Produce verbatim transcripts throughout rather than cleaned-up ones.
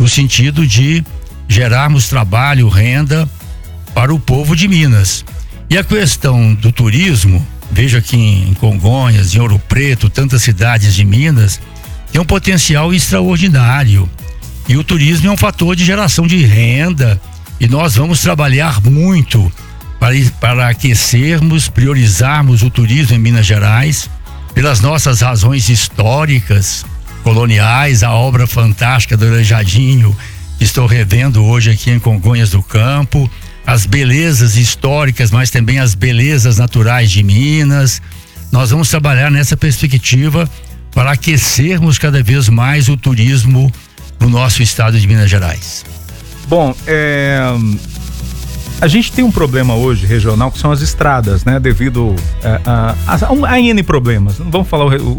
no sentido de gerarmos trabalho, renda para o povo de Minas. E a questão do turismo, veja aqui em Congonhas, em Ouro Preto, tantas cidades de Minas, tem um potencial extraordinário. E o turismo é um fator de geração de renda, e nós vamos trabalhar muito para, para aquecermos, priorizarmos o turismo em Minas Gerais, pelas nossas razões históricas, coloniais, a obra fantástica do Aleijadinho, que estou revendo hoje aqui em Congonhas do Campo, as belezas históricas, mas também as belezas naturais de Minas. Nós vamos trabalhar nessa perspectiva para aquecermos cada vez mais o turismo no nosso estado de Minas Gerais. Bom, é... a gente tem um problema hoje regional que são as estradas, né? Devido é, a, a, a N problemas. Não vamos falar o, o,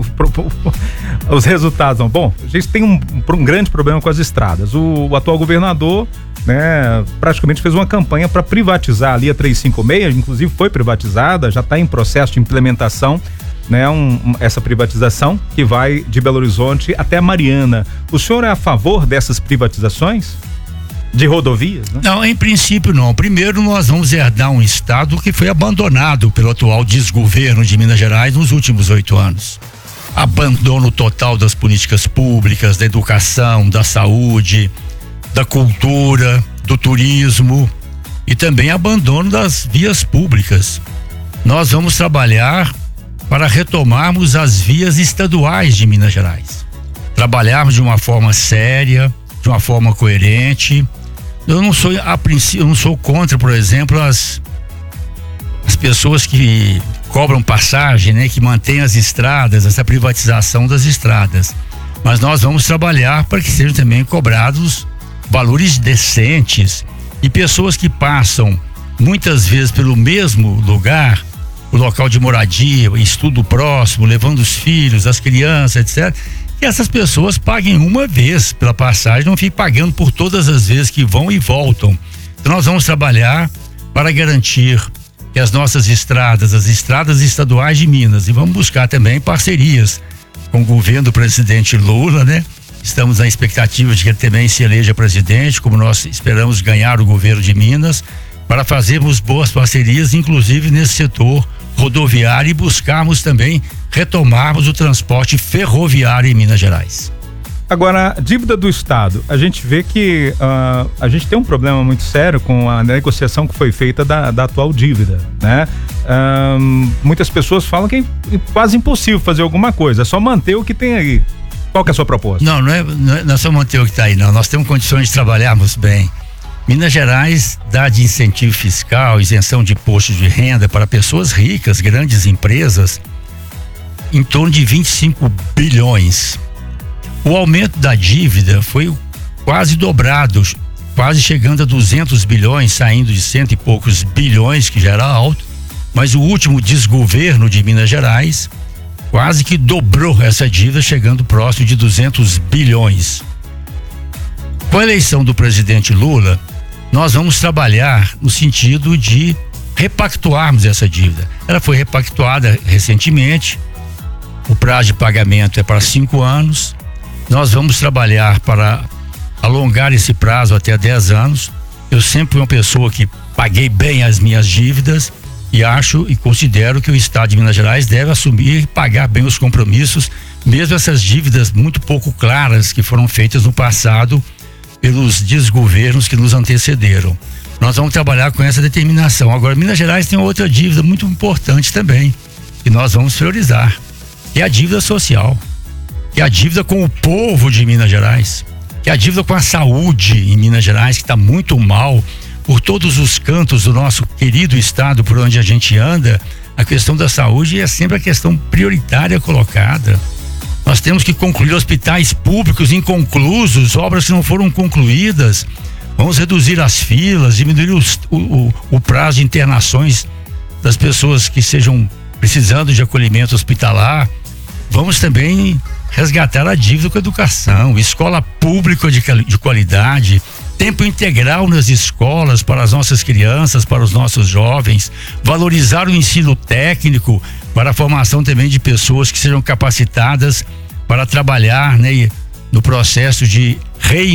o, os resultados, não. Bom, a gente tem um, um grande problema com as estradas. O, o atual governador, né, praticamente fez uma campanha para privatizar ali a trezentos e cinquenta e seis, inclusive foi privatizada, já está em processo de implementação, né, um, um, essa privatização que vai de Belo Horizonte até Mariana. O senhor é a favor dessas privatizações? De rodovias, né? Não, em princípio não. Primeiro nós vamos herdar um estado que foi abandonado pelo atual desgoverno de Minas Gerais nos últimos oito anos. Abandono total das políticas públicas, da educação, da saúde, da cultura, do turismo e também abandono das vias públicas. Nós vamos trabalhar para retomarmos as vias estaduais de Minas Gerais. Trabalharmos de uma forma séria, de uma forma coerente. Eu não sou a princípio, eu não sou contra, por exemplo, as as pessoas que cobram passagem, né, que mantêm as estradas, essa privatização das estradas. Mas nós vamos trabalhar para que sejam também cobrados valores decentes, e pessoas que passam muitas vezes pelo mesmo lugar, o local de moradia, estudo próximo, levando os filhos, as crianças, etcétera, que essas pessoas paguem uma vez pela passagem, não fiquem pagando por todas as vezes que vão e voltam. Então nós vamos trabalhar para garantir que as nossas estradas, as estradas estaduais de Minas, e vamos buscar também parcerias com o governo do presidente Lula, né? Estamos na expectativa de que ele também se eleja presidente, como nós esperamos ganhar o governo de Minas, para fazermos boas parcerias, inclusive nesse setor rodoviário, e buscarmos também retomarmos o transporte ferroviário em Minas Gerais. Agora, dívida do Estado, a gente vê que uh, a gente tem um problema muito sério com a negociação que foi feita da, da atual dívida, né? Uh, muitas pessoas falam que é quase impossível fazer alguma coisa, é só manter o que tem aí. Qual que é a sua proposta? Não, não é, não é, não é só manter o que está aí, não. Nós temos condições de trabalharmos bem. Minas Gerais dá de incentivo fiscal, isenção de impostos de renda para pessoas ricas, grandes empresas, em torno de vinte e cinco bilhões. O aumento da dívida foi quase dobrado, quase chegando a duzentos bilhões, saindo de cento e poucos bilhões, que já era alto, mas o último desgoverno de Minas Gerais quase que dobrou essa dívida, chegando próximo de duzentos bilhões. Com a eleição do presidente Lula, nós vamos trabalhar no sentido de repactuarmos essa dívida. Ela foi repactuada recentemente, o prazo de pagamento é para cinco anos, nós vamos trabalhar para alongar esse prazo até dez anos. Eu sempre fui uma pessoa que paguei bem as minhas dívidas, e acho e considero que o Estado de Minas Gerais deve assumir e pagar bem os compromissos, mesmo essas dívidas muito pouco claras que foram feitas no passado pelos desgovernos que nos antecederam. Nós vamos trabalhar com essa determinação. Agora, Minas Gerais tem outra dívida muito importante também, que nós vamos priorizar, que é a dívida social, que é a dívida com o povo de Minas Gerais, que é a dívida com a saúde em Minas Gerais, que está muito mal por todos os cantos do nosso querido estado por onde a gente anda. A questão da saúde é sempre a questão prioritária colocada. Nós temos que concluir hospitais públicos inconclusos, obras que não foram concluídas. Vamos reduzir as filas, diminuir os, o, o, o prazo de internações das pessoas que sejam precisando de acolhimento hospitalar. Vamos também resgatar a dívida com a educação, escola pública de, de qualidade, tempo integral nas escolas para as nossas crianças, para os nossos jovens, valorizar o ensino técnico para a formação também de pessoas que sejam capacitadas para trabalhar, né, no processo de reinvenção